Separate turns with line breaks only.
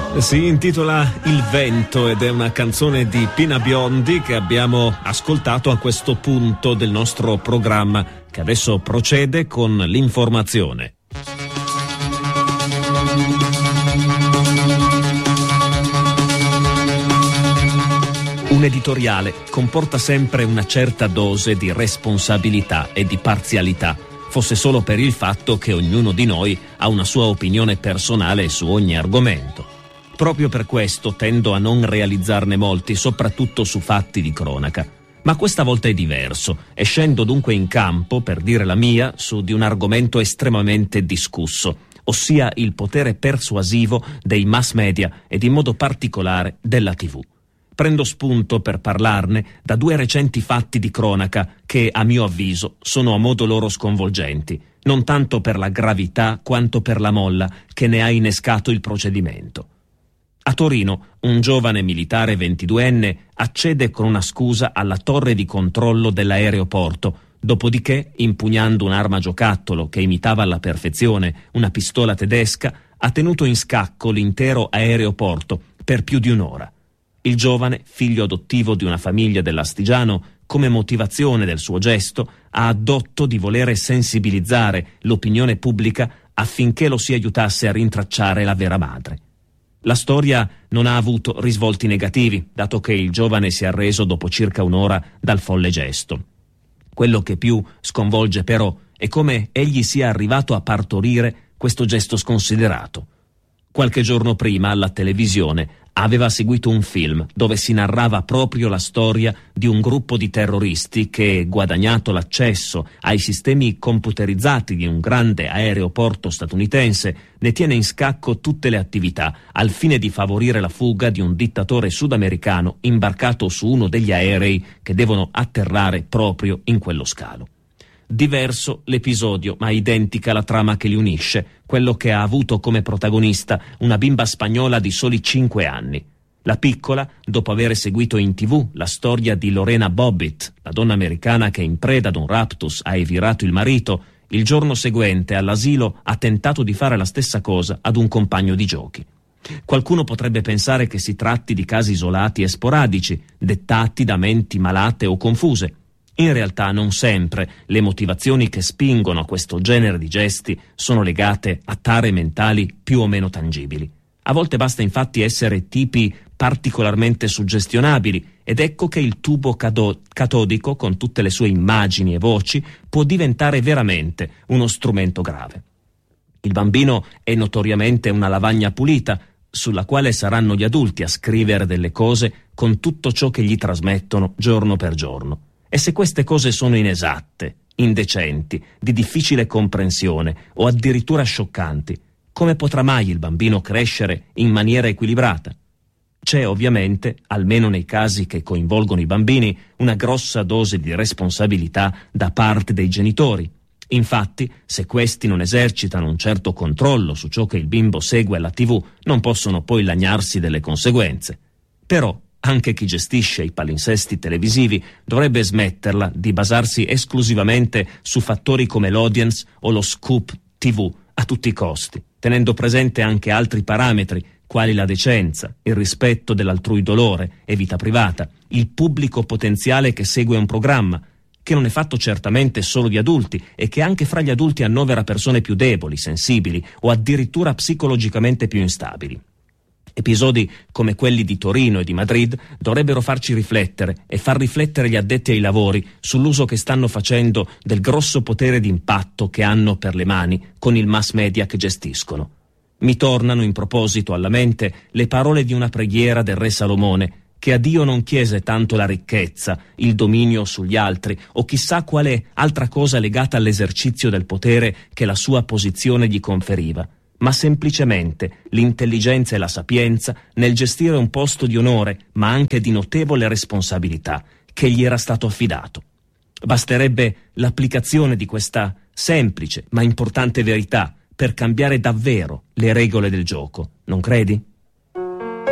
Si intitola Il vento ed è una canzone di Pina Biondi che abbiamo ascoltato a questo punto del nostro programma, che adesso procede con l'informazione. Un editoriale comporta sempre una certa dose di responsabilità e di parzialità, fosse solo per il fatto che ognuno di noi ha una sua opinione personale su ogni argomento. Proprio per questo tendo a non realizzarne molti, soprattutto su fatti di cronaca. Ma questa volta è diverso e scendo dunque in campo per dire la mia su di un argomento estremamente discusso, ossia il potere persuasivo dei mass media ed in modo particolare della TV. Prendo spunto per parlarne da due recenti fatti di cronaca che, a mio avviso, sono a modo loro sconvolgenti, non tanto per la gravità quanto per la molla che ne ha innescato il procedimento. A Torino, un giovane militare 22enne accede con una scusa alla torre di controllo dell'aeroporto, dopodiché, impugnando un'arma giocattolo che imitava alla perfezione una pistola tedesca, ha tenuto in scacco l'intero aeroporto per più di un'ora. Il giovane, figlio adottivo di una famiglia dell'Astigiano, come motivazione del suo gesto, ha addotto di volere sensibilizzare l'opinione pubblica affinché lo si aiutasse a rintracciare la vera madre. La storia non ha avuto risvolti negativi, dato che il giovane si è arreso dopo circa un'ora dal folle gesto. Quello che più sconvolge però è come egli sia arrivato a partorire questo gesto sconsiderato. Qualche giorno prima, alla televisione, aveva seguito un film dove si narrava proprio la storia di un gruppo di terroristi che, guadagnato l'accesso ai sistemi computerizzati di un grande aeroporto statunitense, ne tiene in scacco tutte le attività al fine di favorire la fuga di un dittatore sudamericano imbarcato su uno degli aerei che devono atterrare proprio in quello scalo. Diverso l'episodio, ma identica la trama che li unisce, quello che ha avuto come protagonista una bimba spagnola di soli 5 anni. La piccola, dopo aver seguito in TV la storia di Lorena Bobbitt, la donna americana che in preda ad un raptus ha evirato il marito, il giorno seguente all'asilo ha tentato di fare la stessa cosa ad un compagno di giochi. Qualcuno potrebbe pensare che si tratti di casi isolati e sporadici, dettati da menti malate o confuse. In realtà non sempre le motivazioni che spingono a questo genere di gesti sono legate a tare mentali più o meno tangibili. A volte basta infatti essere tipi particolarmente suggestionabili ed ecco che il tubo catodico, con tutte le sue immagini e voci, può diventare veramente uno strumento grave. Il bambino è notoriamente una lavagna pulita, sulla quale saranno gli adulti a scrivere delle cose con tutto ciò che gli trasmettono giorno per giorno. E se queste cose sono inesatte, indecenti, di difficile comprensione o addirittura scioccanti, come potrà mai il bambino crescere in maniera equilibrata? C'è ovviamente, almeno nei casi che coinvolgono i bambini, una grossa dose di responsabilità da parte dei genitori. Infatti, se questi non esercitano un certo controllo su ciò che il bimbo segue alla TV, non possono poi lagnarsi delle conseguenze. Però, anche chi gestisce i palinsesti televisivi dovrebbe smetterla di basarsi esclusivamente su fattori come l'audience o lo scoop TV a tutti i costi, tenendo presente anche altri parametri quali la decenza, il rispetto dell'altrui dolore e vita privata, il pubblico potenziale che segue un programma, che non è fatto certamente solo di adulti e che anche fra gli adulti annovera persone più deboli, sensibili o addirittura psicologicamente più instabili. Episodi come quelli di Torino e di Madrid dovrebbero farci riflettere e far riflettere gli addetti ai lavori sull'uso che stanno facendo del grosso potere di impatto che hanno per le mani con il mass media che gestiscono. Mi tornano in proposito alla mente le parole di una preghiera del re Salomone, che a Dio non chiese tanto la ricchezza, il dominio sugli altri o chissà quale altra cosa legata all'esercizio del potere che la sua posizione gli conferiva, ma semplicemente l'intelligenza e la sapienza nel gestire un posto di onore, ma anche di notevole responsabilità, che gli era stato affidato. Basterebbe l'applicazione di questa semplice ma importante verità per cambiare davvero le regole del gioco, non credi?